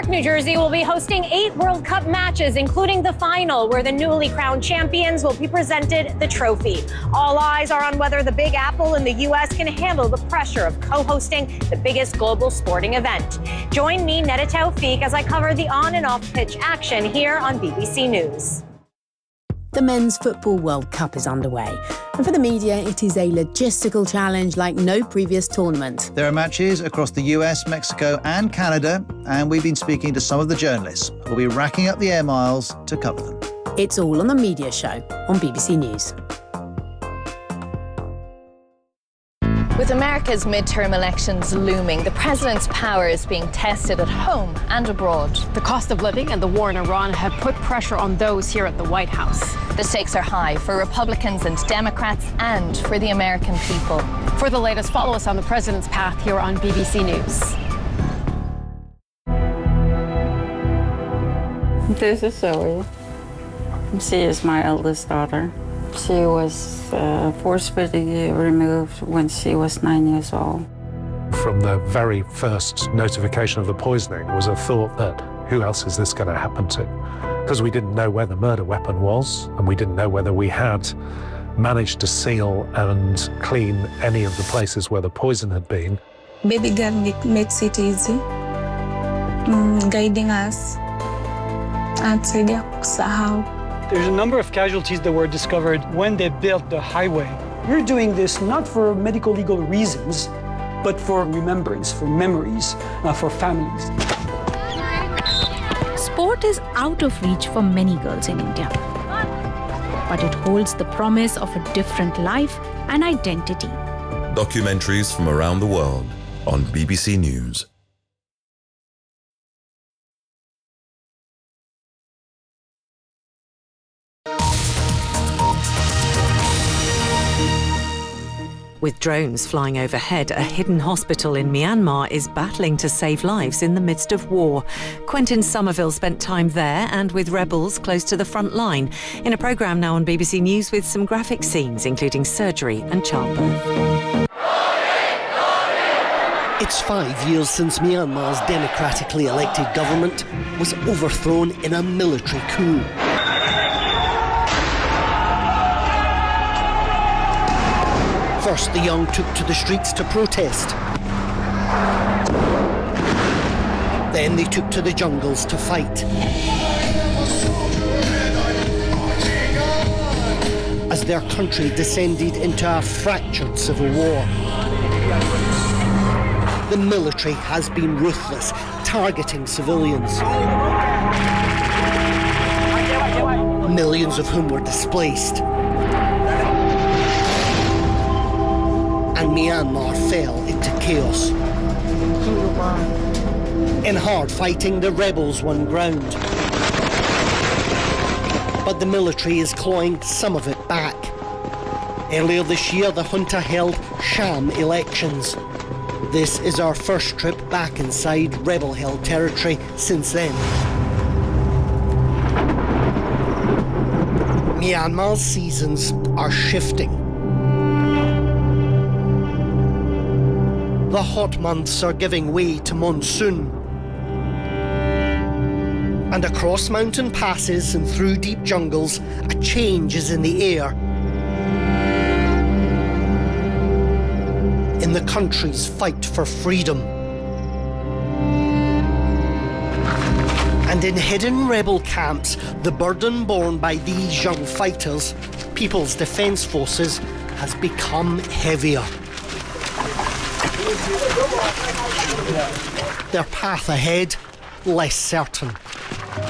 Newark, New Jersey will be hosting 8 World Cup matches, including the final, where the newly crowned champions will be presented the trophy. All eyes are on whether the Big Apple in the U.S. can handle the pressure of co-hosting the biggest global sporting event. Join me, Neda Tawfiq, as I cover the on and off pitch action here on BBC News. The Men's Football World Cup is underway, and for the media it is a logistical challenge like no previous tournament. There are matches across the US, Mexico and Canada, and we've been speaking to some of the journalists who'll be racking up the air miles to cover them. It's all on the media show on BBC News. With America's midterm elections looming, the president's power is being tested at home and abroad. The cost of living and the war in Iran have put pressure on those here at the White House. The stakes are high for Republicans and Democrats and for the American people. For the latest, follow us on the president's path here on BBC News. This is Zoe. She is my eldest daughter. She was forcibly removed when she was 9 years old. From the very first notification of the poisoning was a thought that who else is this going to happen to? Because we didn't know where the murder weapon was, and we didn't know whether we had managed to seal and clean any of the places where the poison had been. Baby girl makes it easy, guiding us and kusahau. There's a number of casualties that were discovered when they built the highway. We're doing this not for medical legal reasons, but for remembrance, for memories, for families. Sport is out of reach for many girls in India, but it holds the promise of a different life and identity. Documentaries from around the world on BBC News. With drones flying overhead, a hidden hospital in Myanmar is battling to save lives in the midst of war. Quentin Somerville spent time there and with rebels close to the front line in a programme now on BBC News with some graphic scenes, including surgery and childbirth. It's 5 years since Myanmar's democratically elected government was overthrown in a military coup. First, the young took to the streets to protest. Then they took to the jungles to fight. As their country descended into a fractured civil war. The military has been ruthless, targeting civilians. Millions of whom were displaced. And Myanmar fell into chaos. In hard fighting, the rebels won ground. But the military is clawing some of it back. Earlier this year, the junta held sham elections. This is our first trip back inside rebel-held territory since then. Myanmar's seasons are shifting. The hot months are giving way to monsoon. And across mountain passes and through deep jungles, a change is in the air. In the country's fight for freedom. And in hidden rebel camps, the burden borne by these young fighters, People's Defence Forces, has become heavier. Their path ahead, less certain.